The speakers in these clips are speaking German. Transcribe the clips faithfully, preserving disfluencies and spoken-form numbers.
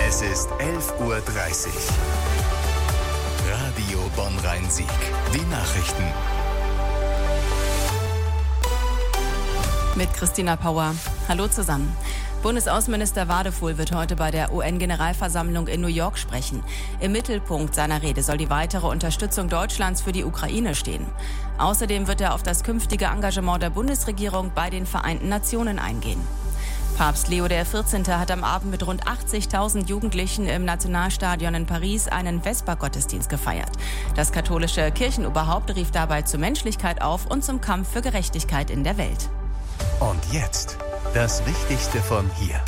Es ist elf Uhr dreißig. Radio Bonn-Rhein-Sieg. Die Nachrichten. Mit Christina Pauer. Hallo zusammen. Bundesaußenminister Wadefuhl wird heute bei der U N-Generalversammlung in New York sprechen. Im Mittelpunkt seiner Rede soll die weitere Unterstützung Deutschlands für die Ukraine stehen. Außerdem wird er auf das künftige Engagement der Bundesregierung bei den Vereinten Nationen eingehen. Papst Leo der vierzehnte hat am Abend mit rund achtzigtausend Jugendlichen im Nationalstadion in Paris einen Vespergottesdienst gefeiert. Das katholische Kirchenoberhaupt rief dabei zur Menschlichkeit auf und zum Kampf für Gerechtigkeit in der Welt. Und jetzt das Wichtigste von hier.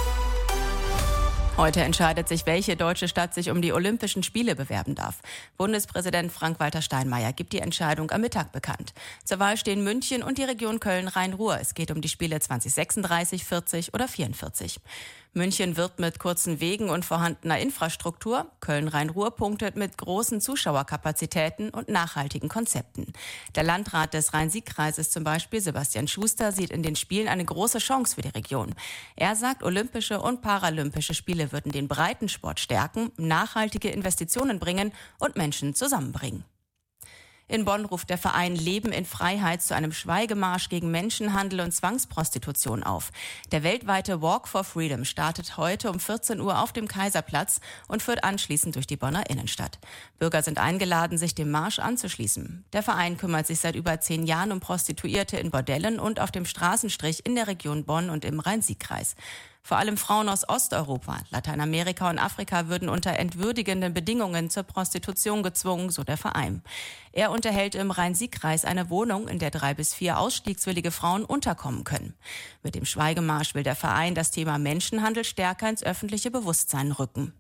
Heute entscheidet sich, welche deutsche Stadt sich um die Olympischen Spiele bewerben darf. Bundespräsident Frank-Walter Steinmeier gibt die Entscheidung am Mittag bekannt. Zur Wahl stehen München und die Region Köln-Rhein-Ruhr. Es geht um die Spiele zwanzig sechsunddreißig, vierzig oder vierundvierzig. München wirbt mit kurzen Wegen und vorhandener Infrastruktur. Köln-Rhein-Ruhr punktet mit großen Zuschauerkapazitäten und nachhaltigen Konzepten. Der Landrat des Rhein-Sieg-Kreises zum Beispiel, Sebastian Schuster, sieht in den Spielen eine große Chance für die Region. Er sagt, olympische und paralympische Spiele würden den Breitensport stärken, nachhaltige Investitionen bringen und Menschen zusammenbringen. In Bonn ruft der Verein Leben in Freiheit zu einem Schweigemarsch gegen Menschenhandel und Zwangsprostitution auf. Der weltweite Walk for Freedom startet heute um vierzehn Uhr auf dem Kaiserplatz und führt anschließend durch die Bonner Innenstadt. Bürger sind eingeladen, sich dem Marsch anzuschließen. Der Verein kümmert sich seit über zehn Jahren um Prostituierte in Bordellen und auf dem Straßenstrich in der Region Bonn und im Rhein-Sieg-Kreis. Vor allem Frauen aus Osteuropa, Lateinamerika und Afrika würden unter entwürdigenden Bedingungen zur Prostitution gezwungen, so der Verein. Er unterhält im Rhein-Sieg-Kreis eine Wohnung, in der drei bis vier ausstiegswillige Frauen unterkommen können. Mit dem Schweigemarsch will der Verein das Thema Menschenhandel stärker ins öffentliche Bewusstsein rücken.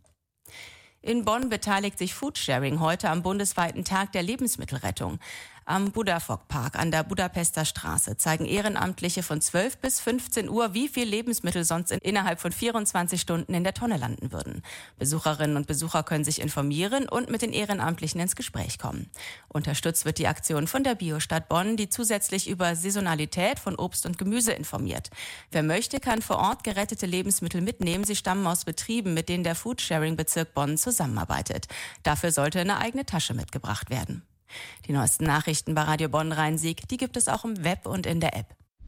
In Bonn beteiligt sich Foodsharing heute am bundesweiten Tag der Lebensmittelrettung. Am Budafok-Park an der Budapester Straße zeigen Ehrenamtliche von zwölf bis fünfzehn Uhr, wie viel Lebensmittel sonst in, innerhalb von vierundzwanzig Stunden in der Tonne landen würden. Besucherinnen und Besucher können sich informieren und mit den Ehrenamtlichen ins Gespräch kommen. Unterstützt wird die Aktion von der Biostadt Bonn, die zusätzlich über Saisonalität von Obst und Gemüse informiert. Wer möchte, kann vor Ort gerettete Lebensmittel mitnehmen. Sie stammen aus Betrieben, mit denen der Foodsharing-Bezirk Bonn zusammenarbeitet. Dafür sollte eine eigene Tasche mitgebracht werden. Die neuesten Nachrichten bei Radio Bonn-Rhein-Sieg, die gibt es auch im Web und in der App.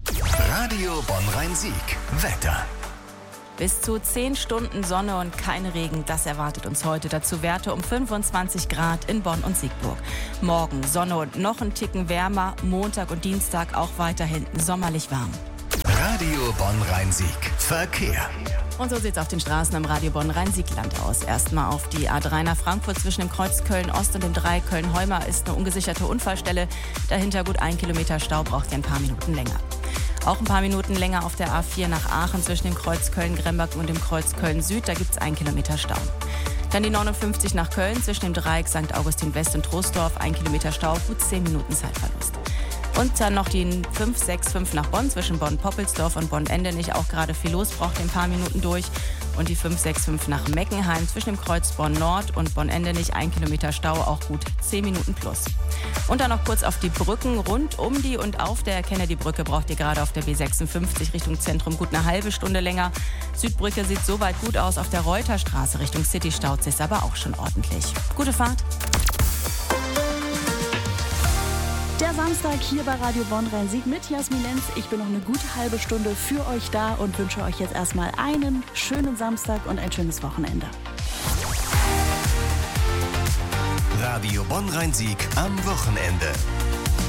Radio Bonn-Rhein-Sieg. Wetter. Bis zu zehn Stunden Sonne und kein Regen, das erwartet uns heute. Dazu Werte um fünfundzwanzig Grad in Bonn und Siegburg. Morgen Sonne und noch ein Ticken wärmer. Montag und Dienstag auch weiterhin sommerlich warm. Radio Bonn-Rhein-Sieg. Verkehr. Und so sieht es auf den Straßen im Radio Bonn-Rhein-Sieg-Land aus. Erstmal auf die A drei nach Frankfurt zwischen dem Kreuz Köln-Ost und dem Dreieck Köln-Heumer ist eine ungesicherte Unfallstelle. Dahinter gut ein Kilometer Stau, braucht ihr ein paar Minuten länger. Auch ein paar Minuten länger auf der A vier nach Aachen zwischen dem Kreuz Köln-Gremberg und dem Kreuz Köln-Süd. Da gibt es ein Kilometer Stau. Dann die neunundfünfzig nach Köln zwischen dem Dreieck Sankt Augustin West und Troisdorf. Ein Kilometer Stau, gut zehn Minuten Zeitverlust. Und dann noch die fünf sechs fünf nach Bonn zwischen Bonn-Poppelsdorf und Bonn-Endenich. Auch gerade viel los, braucht ein paar Minuten durch. Und die fünf sechs fünf nach Meckenheim zwischen dem Kreuz Bonn-Nord und Bonn-Endenich. Ein Kilometer Stau, auch gut zehn Minuten plus. Und dann noch kurz auf die Brücken. Rund um die und auf der Kennedy-Brücke braucht ihr gerade auf der B sechsundfünfzig Richtung Zentrum gut eine halbe Stunde länger. Südbrücke sieht soweit gut aus. Auf der Reuterstraße Richtung City staut es aber auch schon ordentlich. Gute Fahrt. Der Samstag hier bei Radio Bonn-Rhein-Sieg mit Jasmin Lenz. Ich bin noch eine gute halbe Stunde für euch da und wünsche euch jetzt erstmal einen schönen Samstag und ein schönes Wochenende. Radio Bonn-Rhein-Sieg am Wochenende.